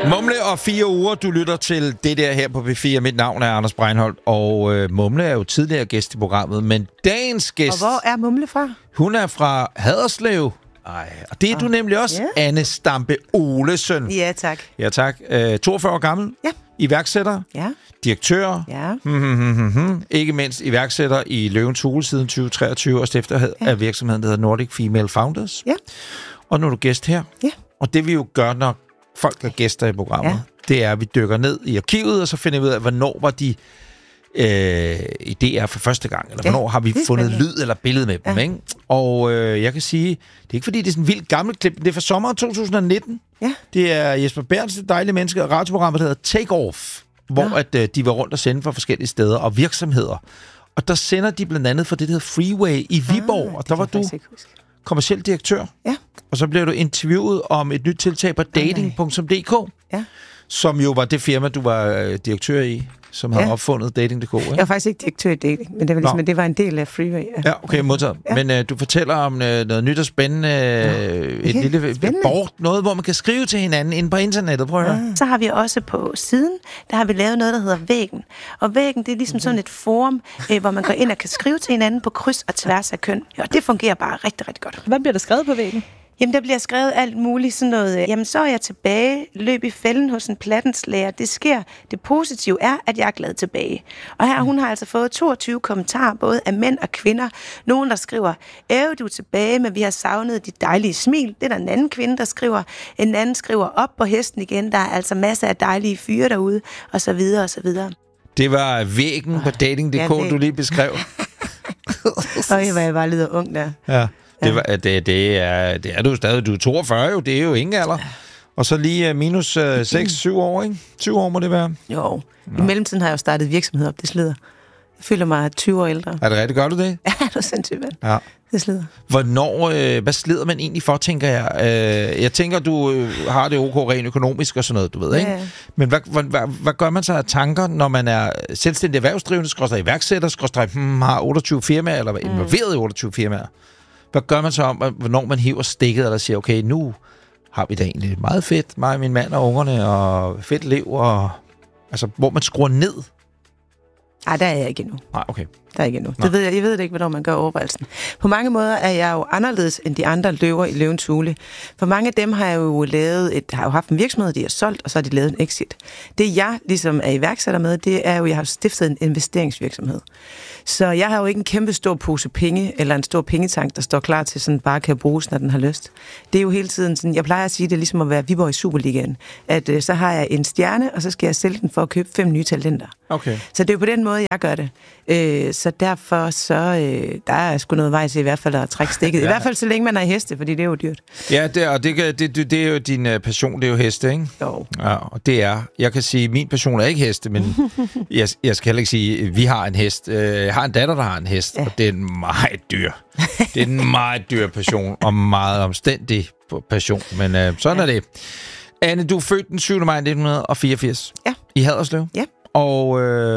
Mumle og 4 uger, du lytter til det der her på P4. Mit navn er Anders Breinholt, og Mumle er jo tidligere gæst i programmet, men dagens gæst... Og hvor er Mumle fra? Hun er fra Haderslev. Og det er du nemlig også, Anne Stampe Olesen. Ja, tak. Ja, tak. 42 år gammel. Ja. Iværksætter. Ja. Direktør. Ja. Ikke mindst iværksætter i Løvens Hule siden 2023, og stifter af virksomheden, der hedder Nordic Female Founders. Ja. Og nu er du gæst her. Ja. Og det vi jo gør, når folk er gæster i programmet, det er, at vi dykker ned i arkivet, og så finder vi ud af, hvornår var de idéer for første gang, eller hvornår har vi fundet lyd eller billede med dem, ikke? Og jeg kan sige, det er ikke fordi, det er sådan en vildt gammelt klip, det er fra sommeren 2019. Ja. Det er Jesper Bernds, det dejlige menneske, og radioprogrammet, der hedder Take Off, hvor at, de var rundt og sende fra forskellige steder og virksomheder. Og der sender de blandt andet for det, der hedder Freeway i Viborg, og der var du kommerciel direktør. Ja. Og så blev du interviewet om et nyt tiltag på dating.dk, som jo var det firma, du var direktør i, som havde opfundet dating.dk. Jeg var faktisk ikke direktør i dating, men det var, ligesom, det var en del af Freeway. Ja, okay, modtaget. Ja. Men du fortæller om noget nyt og spændende, et lille board, noget, hvor man kan skrive til hinanden inde på internettet. Prøv at høre. Så har vi også på siden, der har vi lavet noget, der hedder Væggen. Og Væggen, det er ligesom sådan et forum, hvor man går ind og kan skrive til hinanden på kryds og tværs af køn. Og det fungerer bare rigtig, rigtig godt. Hvad bliver der skrevet på Væggen? Jamen, der bliver skrevet alt muligt, sådan noget, jamen, så er jeg tilbage, løb i fælden hos en plattenslæger. Det sker. Det positive er, at jeg er glad tilbage. Og her, hun har altså fået 22 kommentarer, både af mænd og kvinder. Nogen, der skriver, du er tilbage, men vi har savnet dit dejlige smil. Det er der en anden kvinde, der skriver. En anden skriver, op på hesten igen. Der er altså masser af dejlige fyre derude, og så videre, og så videre. Det var Væggen på dating.dk, du lige beskrev. Hvor jeg bare lyder ung der. Ja. Det er du stadig. Du er 42 jo, det er jo ingen alder. Og så lige minus 6-7 år, ikke? 20 år må det være. Jo. I mellemtiden har jeg jo startet virksomhed op, det slider. Jeg føler mig 20 år ældre. Er det rigtigt? Gør du det? Ja, det er sindssygt, mand. Ja. Det slider. Hvad slider man egentlig for, tænker jeg? Jeg tænker, du har det ok rent økonomisk og sådan noget, du ved, ikke? Ja. Men hvad gør man så af tanker, når man er selvstændig erhvervsdrivende, iværksætter, har 28 firmaer, eller involveret i 28 firmaer? Hvad gør man så om, hvornår man hiver stikket, eller siger, okay, nu har vi da egentlig meget fedt, mig og min mand og ungerne, og fedt liv, og altså, hvor man skruer ned? Nej, der er jeg ikke endnu. Nej, okay. Der er ikke endnu. Det ved jeg ved det ikke, hvornår man gør overvejelsen. På mange måder er jeg jo anderledes end de andre løver i Løvens Hule. For mange af dem har jeg jo har jo haft en virksomhed, de har solgt, og så har de lavet en exit. Det jeg ligesom er iværksætter med, det er jo, jeg har stiftet en investeringsvirksomhed. Så jeg har jo ikke en kæmpe stor pose penge, eller en stor pengetank, der står klar til sådan bare kan bruges, når den har lyst. Det er jo hele tiden sådan, jeg plejer at sige, det er ligesom at være Viborg i Superligaen. At så har jeg en stjerne, og så skal jeg sælge den for at købe 5 nye talenter. Okay. Så det er jo på den måde, jeg gør det. Så derfor der er sgu noget vej til i hvert fald at trække stikket. I hvert fald så længe man er heste, fordi det er jo dyrt. Ja, det er jo din passion, det er jo heste, ikke? Jo. Ja, og det er, jeg kan sige, min passion er ikke heste, men jeg skal heller ikke sige, vi har en hest. Jeg har en datter, der har en hest, og det er en meget dyr. Det er en meget dyr passion, og meget omstændig passion, men sådan er det. Anne, du er født den 7. maj 1984 i Haderslev. Ja. Og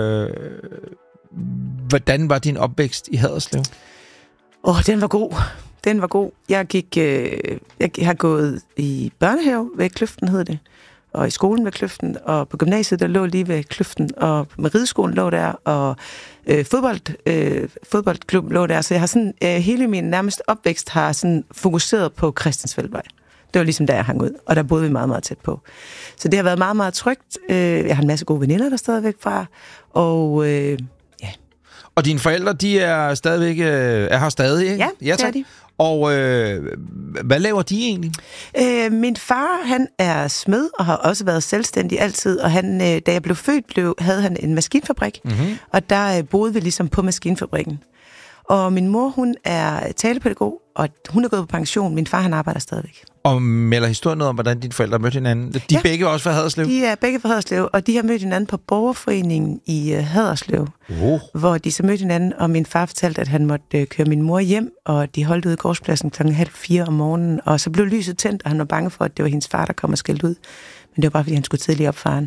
hvordan var din opvækst i Haderslev? Den var god. Den var god. Jeg har gået i børnehave ved Kløften, hed det, og i skolen ved Kløften, og på gymnasiet, der lå lige ved Kløften, og med rideskolen lå der, og fodboldklubben lå der, så jeg har sådan, hele min nærmeste opvækst har sådan fokuseret på Christiansfeldvej. Det var ligesom der, jeg hang ud, og der boede vi meget, meget tæt på. Så det har været meget, meget trygt. Jeg har en masse gode veninder, der stadigvæk fra, og Og dine forældre, de er stadigvæk er her stadig, ikke? Ja, det er de. Og hvad laver de egentlig? Min far, han er smed og har også været selvstændig altid, og han, da jeg blev født, havde han en maskinfabrik, og der boede vi ligesom på maskinfabrikken. Og min mor, hun er talepædagog, og hun er gået på pension. Min far, han arbejder stadigvæk. Og melder historien noget om, hvordan dine forældre mødte hinanden? De er begge også fra Haderslev? De er begge fra Haderslev, og de har mødt hinanden på borgerforeningen i Haderslev, hvor de så mødte hinanden, og min far fortalte, at han måtte køre min mor hjem, og de holdt ude i gårdspladsen 3:30 om morgenen, og så blev lyset tændt, og han var bange for, at det var hendes far, der kom og skældte ud. Men det var bare, fordi han skulle tidligt op, faren.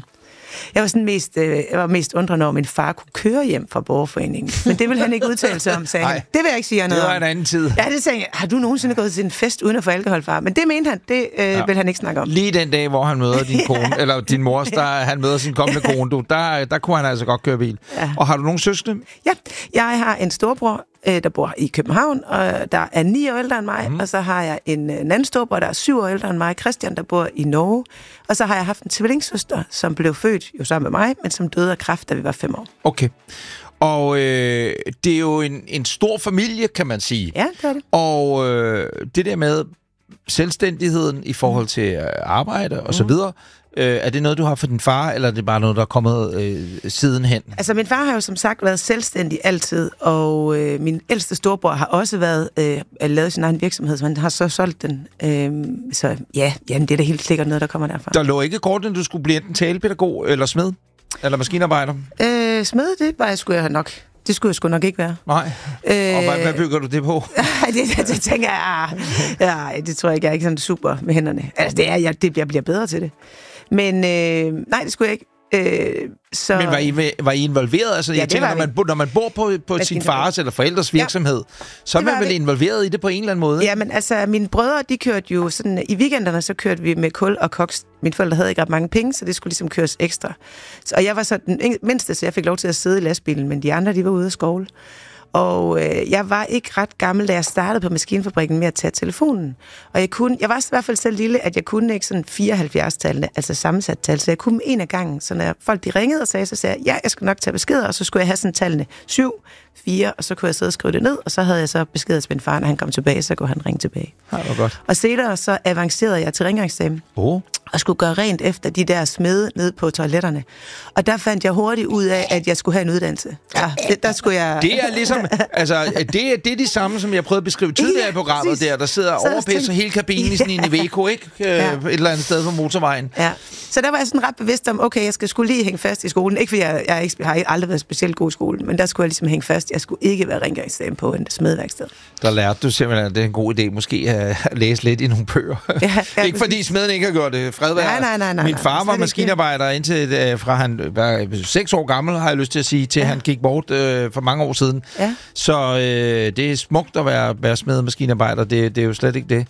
Jeg var mest undrende over, at min far kunne køre hjem fra borgerforeningen. Men det vil han ikke udtale sig om, sagde han. Det vil jeg ikke sige noget om. Det var en anden tid. Ja, det sagde jeg. Har du nogensinde gået til en fest uden at få alkohol, far? Men det mente han, det vil han ikke snakke om. Lige den dag, hvor han møder din kone, eller din mor, han møder sin kommende kone, der kunne han altså godt køre bil. Ja. Og har du nogen søskende? Ja, jeg har en storbror, der bor i København, og der er 9 år ældre end mig, og så har jeg en anden storbror, der er 7 år ældre end mig, Christian, der bor i Norge, og så har jeg haft en tvillingssøster, som blev født jo sammen med mig, men som døde af kræft, da vi var 5 år. Okay. Og det er jo en stor familie, kan man sige. Ja, det er det. Og det der med selvstændigheden i forhold til arbejde og så videre, er det noget, du har for din far, eller er det bare noget, der er kommet sidenhen? Altså, min far har jo som sagt været selvstændig altid, og min ældste storbror har også lavet sin egen virksomhed, så han har så solgt den. Så ja, det er da helt sikkert noget, der kommer derfra. Der lå ikke kort, at du skulle blive enten talepædagog eller smed? Eller maskinarbejder? Smed, det skulle jeg nok. Det skulle jeg sgu nok ikke være. Nej. Og hvad bygger du det på? det tænker jeg, det tror jeg ikke, jeg er ikke sådan super med hænderne. Altså, jeg bliver bedre til det. Men nej, det skulle jeg ikke. Men var I involveret? Altså, jeg tænker, når man bor på sin fars eller forældres virksomhed, så er man vel involveret i det på en eller anden måde? Ja, men altså, mine brødre, de kørte jo sådan, i weekenderne, så kørte vi med kul og koks. Mine forældre havde ikke ret mange penge, så det skulle ligesom køres ekstra. Og jeg var så den mindste, så jeg fik lov til at sidde i lastbilen, men de andre, de var ude at skovle. Og jeg var ikke ret gammel, da jeg startede på maskinfabrikken med at tage telefonen. Og jeg var i hvert fald så lille, at jeg kunne ikke sådan 74-tallene, altså sammensat tal. Så jeg kunne en af gangen. Så når folk de ringede og sagde, så sagde jeg, ja, jeg skulle nok tage beskeder, og så skulle jeg have sådan tallene 7, 4, og så kunne jeg sidde og skrive det ned, og så havde jeg så beskeder til min far, når han kom tilbage, så kunne han ringe tilbage. Ja, det var godt. Og senere så avancerede jeg til rengøringseksamen. Og skulle gøre rent efter de der smede ned på toiletterne. Og der fandt jeg hurtigt ud af, at jeg skulle have en uddannelse. Ja, der skulle jeg... Det er ligesom... Altså, det er de samme, som jeg prøvede at beskrive tidligere i programmet der ser overpisser hele kabinen i sådan en Iveco, ikke? Et eller andet sted på motorvejen. Ja. Så der var jeg sådan ret bevidst om, okay, jeg skulle lige hænge fast i skolen. Ikke fordi jeg har aldrig været specielt god i skolen, men der skulle jeg ligesom hænge fast. Jeg skulle ikke være rengøringseksamen på en smedeværksted. Der lærte du simpelthen, at det er en god idé måske at læse lidt i nogle bøger. Ja, ikke fordi smeden ikke har gjort det. Nej. Min far var maskinarbejder indtil fra han var 6 år gammel, har jeg lyst til at sige, til han gik bort for mange år siden. Ja. Så det er smukt at være smed maskinarbejder. Det er jo slet ikke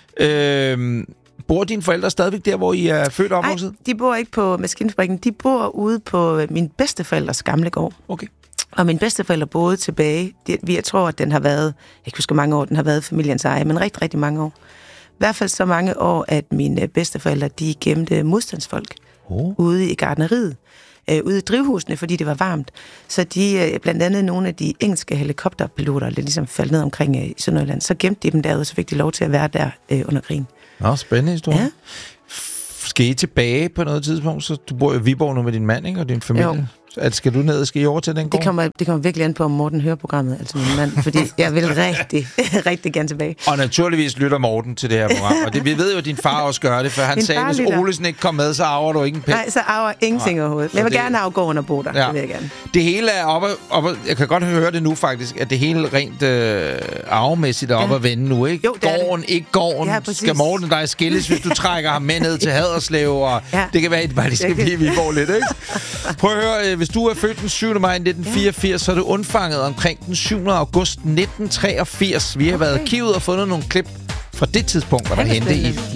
det. Bor dine forældre stadigvæk der, hvor I er født og opvokset? Nej, de bor ikke på maskinfabrikken. De bor ude på min bedsteforældres gamle gård. Okay. Og mine bedsteforældre boede tilbage. Jeg tror, at den har været, jeg husker mange år, den har været familiens eje, men rigtig, rigtig mange år. I hvert fald så mange år, at mine bedsteforældre, de gemte modstandsfolk ude i gartneriet, ude i drivhusene, fordi det var varmt. Så de, blandt andet nogle af de engelske helikopterpiloter, der ligesom faldt ned omkring i Sønderjylland, så gemte de dem derude, så fik de lov til at være der under krigen. Nå, spændende historie. Ja. Skal I tilbage på noget tidspunkt? Så du bor i Viborg nu med din mand, ikke, og din familie. Jo. Skal du ned og skal I over til den gård? Det kommer virkelig an på, om Morten hører programmet, altså min mand, fordi jeg vil rigtig gerne tilbage. Og naturligvis lytter Morten til det her program, og vi ved jo, at din far også gør det, for han sagde, hvis Olesen ikke kom med, så arver du ikke en pind. Nej, så arver ingenting overhovedet. Men jeg vil gerne arve gården og bo der, det vil jeg gerne. Det hele er oppe, jeg kan godt høre det nu faktisk, at det hele rent arvemæssigt er oppe at vende nu, ikke? Jo, gården, ikke gården. Ja, skal Morten og dig skilles, hvis du trækker ham med ned til Haderslev, og det kan være, at det skal blive Viborg lidt, ikke? Prøv at høre, hvis du er født den 7. maj 1984, så er du undfanget omkring den 7. august 1983. Vi har været i arkivet og fundet nogle klip fra det tidspunkt, hvor der hente i